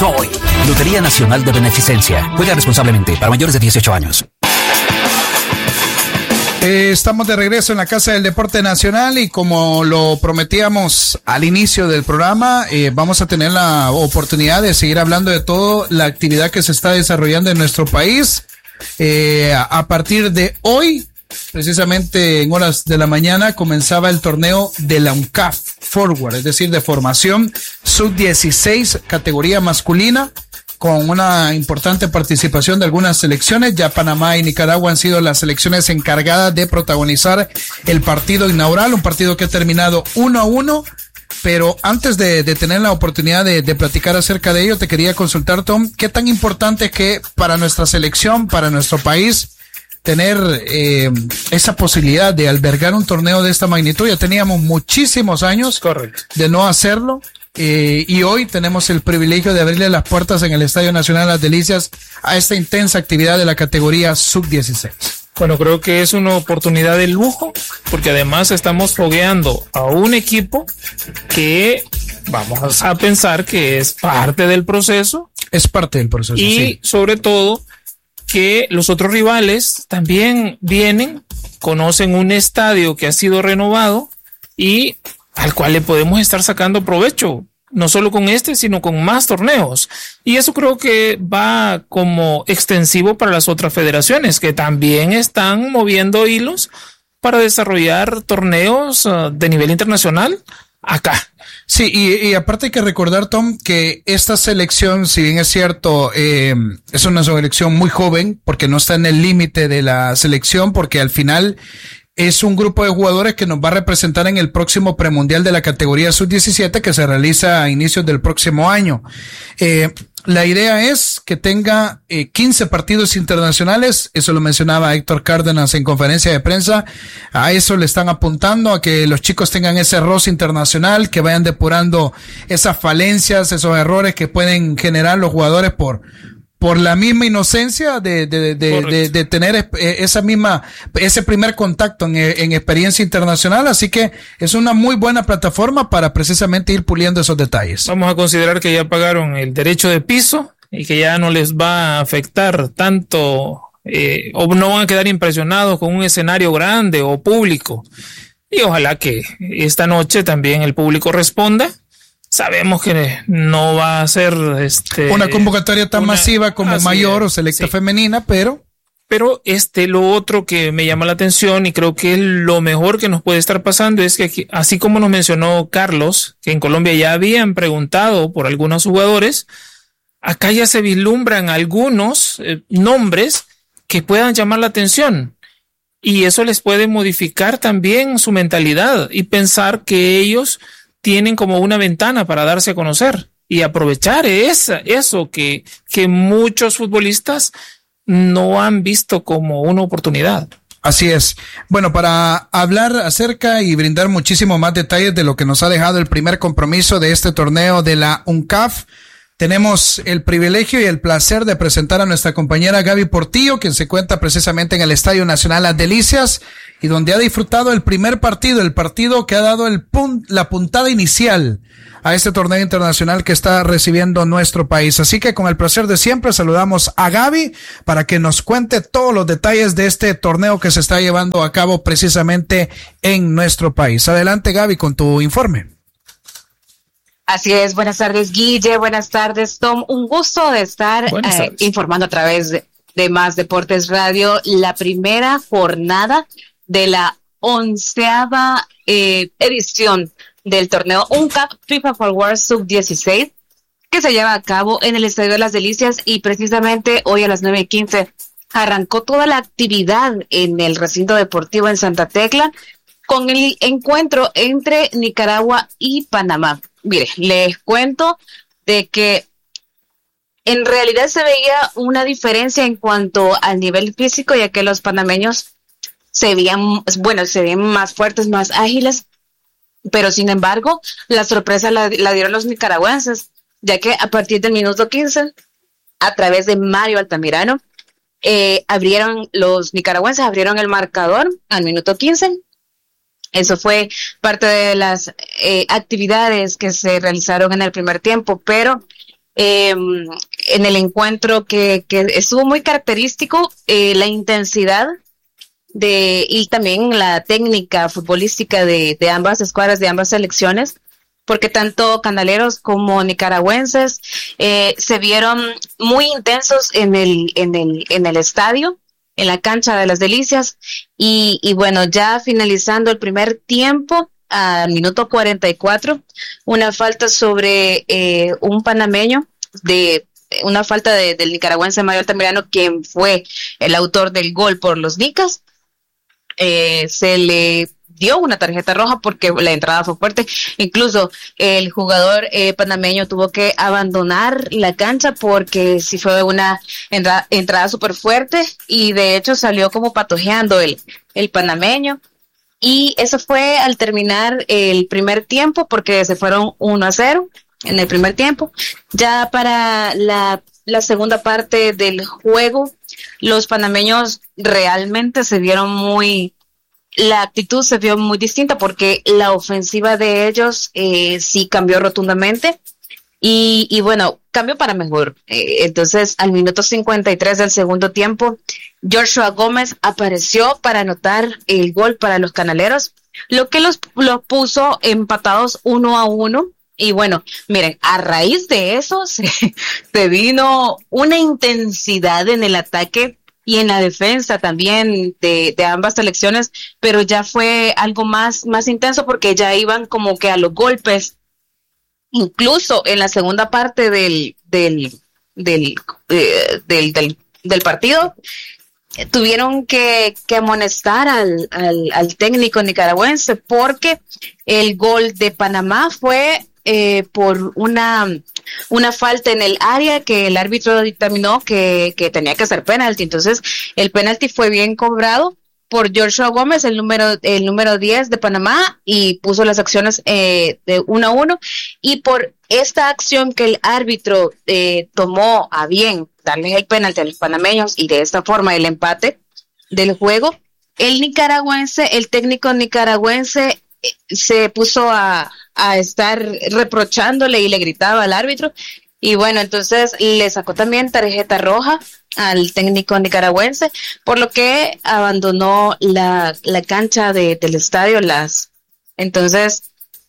hoy. Lotería Nacional de Beneficencia. Juega responsablemente para mayores de 18 años. Estamos de regreso en la Casa del Deporte Nacional y como lo prometíamos al inicio del programa, vamos a tener la oportunidad de seguir hablando de toda la actividad que se está desarrollando en nuestro país. A partir de hoy, precisamente en horas de la mañana, comenzaba el torneo de la UNCAF Forward, es decir, de formación sub-16, categoría masculina, con una importante participación de algunas selecciones. Ya Panamá y Nicaragua han sido las selecciones encargadas de protagonizar el partido inaugural, un partido que ha terminado 1-1. Pero antes de tener la oportunidad de platicar acerca de ello, te quería consultar, Tom, ¿qué tan importante es que para nuestra selección, para nuestro país, tener esa posibilidad de albergar un torneo de esta magnitud? Ya teníamos muchísimos años de no hacerlo. Y hoy tenemos el privilegio de abrirle las puertas en el Estadio Nacional Las Delicias a esta intensa actividad de la categoría sub-16. Bueno, creo que es una oportunidad de lujo, porque además estamos fogueando a un equipo que vamos a pensar que es parte del proceso. Es parte del proceso, y sí. Sobre todo que los otros rivales también vienen, conocen un estadio que ha sido renovado y al cual le podemos estar sacando provecho, no solo con este, sino con más torneos. Y eso creo que va como extensivo para las otras federaciones, que también están moviendo hilos para desarrollar torneos de nivel internacional acá. Sí, y aparte hay que recordar, Tom, que esta selección, si bien es cierto, es una selección muy joven, porque no está en el límite de la selección, porque al final es un grupo de jugadores que nos va a representar en el próximo premundial de la categoría sub-17 que se realiza a inicios del próximo año. La idea es que tenga 15 partidos internacionales, eso lo mencionaba Héctor Cárdenas en conferencia de prensa. A eso le están apuntando, a que los chicos tengan ese roce internacional, que vayan depurando esas falencias, esos errores que pueden generar los jugadores por la misma inocencia de tener ese primer contacto en experiencia internacional. Así que es una muy buena plataforma para precisamente ir puliendo esos detalles. Vamos a considerar que ya pagaron el derecho de piso y que ya no les va a afectar tanto, o no van a quedar impresionados con un escenario grande o público. Y ojalá que esta noche también el público responda. Sabemos que no va a ser una convocatoria tan masiva como mayor o selecta femenina, pero lo otro que me llama la atención y creo que es lo mejor que nos puede estar pasando es que aquí, así como nos mencionó Carlos, que en Colombia ya habían preguntado por algunos jugadores, acá ya se vislumbran algunos nombres que puedan llamar la atención. Y eso les puede modificar también su mentalidad y pensar que ellos tienen como una ventana para darse a conocer y aprovechar eso que muchos futbolistas no han visto como una oportunidad. Así es. Bueno, para hablar acerca y brindar muchísimo más detalles de lo que nos ha dejado el primer compromiso de este torneo de la UNCAF, tenemos el privilegio y el placer de presentar a nuestra compañera Gaby Portillo, quien se encuentra precisamente en el Estadio Nacional Las Delicias y donde ha disfrutado el primer partido, el partido que ha dado la puntada inicial a este torneo internacional que está recibiendo nuestro país. Así que con el placer de siempre saludamos a Gaby para que nos cuente todos los detalles de este torneo que se está llevando a cabo precisamente en nuestro país. Adelante, Gaby, con tu informe. Así es, buenas tardes Guille, buenas tardes Tom, un gusto de estar informando a través de Más Deportes Radio la primera jornada de la 11ª edición del torneo UNCAF FIFA Forward Sub-16 que se lleva a cabo en el Estadio de Las Delicias y precisamente hoy a las 9:15 arrancó toda la actividad en el recinto deportivo en Santa Tecla con el encuentro entre Nicaragua y Panamá. Mire, les cuento de que en realidad se veía una diferencia en cuanto al nivel físico, ya que los panameños se veían más fuertes, más ágiles, pero sin embargo, la sorpresa la dieron los nicaragüenses, ya que a partir del minuto 15, a través de Mario Altamirano, los nicaragüenses abrieron el marcador al minuto 15. Eso fue parte de las actividades que se realizaron en el primer tiempo, pero en el encuentro que estuvo muy característico, la intensidad y también la técnica futbolística de ambas escuadras, de ambas selecciones, porque tanto canaleros como nicaragüenses se vieron muy intensos en el estadio, en la cancha de las Delicias, y bueno, ya finalizando el primer tiempo, al minuto 44, una falta sobre un panameño, una falta del nicaragüense Mario Altamirano, quien fue el autor del gol por los Nicas. Se le dio una tarjeta roja porque la entrada fue fuerte. Incluso el jugador panameño tuvo que abandonar la cancha porque sí fue una entrada súper fuerte, y de hecho salió como patojeando el panameño. Y eso fue al terminar el primer tiempo, porque se fueron 1-0 en el primer tiempo. Ya para la segunda parte del juego, los panameños realmente se vieron la actitud se vio muy distinta, porque la ofensiva de ellos sí cambió rotundamente. Y bueno, cambio para mejor. Entonces, al minuto 53 del segundo tiempo, Joshua Gómez apareció para anotar el gol para los canaleros, lo que los puso empatados 1-1. Y bueno, miren, a raíz de eso se vino una intensidad en el ataque y en la defensa también de ambas selecciones, pero ya fue algo más intenso, porque ya iban como que a los golpes. Incluso en la segunda parte del partido, tuvieron que amonestar al técnico nicaragüense, porque el gol de Panamá fue por una falta en el área que el árbitro dictaminó que tenía que ser penalti. Entonces el penalti fue bien cobrado por Joshua Gómez, el número 10 de Panamá, y puso las acciones de 1-1. Y por esta acción que el árbitro tomó a bien darles el penalti a los panameños, y de esta forma el empate del juego, el técnico nicaragüense se puso a estar reprochándole y le gritaba al árbitro. Y bueno, entonces le sacó también tarjeta roja al técnico nicaragüense, por lo que abandonó la cancha del estadio. Entonces,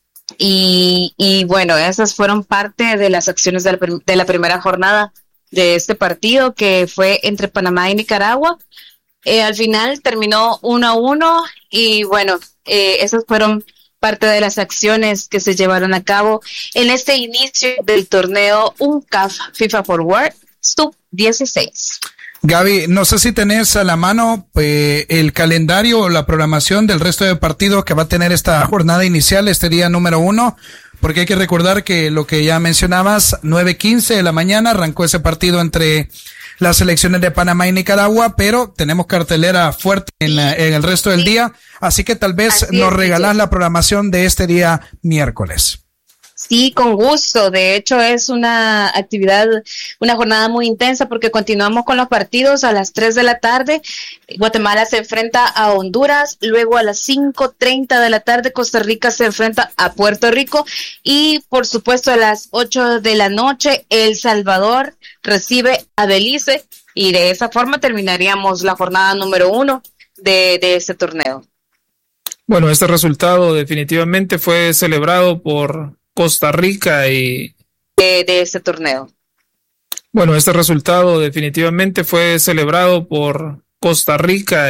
y bueno, esas fueron parte de las acciones de la primera jornada de este partido, que fue entre Panamá y Nicaragua. Al final terminó 1-1, y bueno, esas fueron parte de las acciones que se llevaron a cabo en este inicio del torneo UNCAF FIFA Forward Sub-16. Gaby, no sé si tenés a la mano el calendario o la programación del resto de partidos que va a tener esta jornada inicial, este día número 1, porque hay que recordar que lo que ya mencionabas, 9:15 de la mañana arrancó ese partido entre las selecciones de Panamá y Nicaragua, pero tenemos cartelera fuerte en el resto del día, así que tal vez nos regalás la programación de este día miércoles. Sí, con gusto. De hecho, es una jornada muy intensa, porque continuamos con los partidos a las 3 de la tarde. Guatemala se enfrenta a Honduras, luego a las 5:30 de la tarde Costa Rica se enfrenta a Puerto Rico, y por supuesto a las 8 de la noche El Salvador recibe a Belice, y de esa forma terminaríamos la jornada número 1 de este torneo. Bueno, este resultado definitivamente fue celebrado por Costa Rica y de este torneo. Bueno, este resultado definitivamente fue celebrado por Costa Rica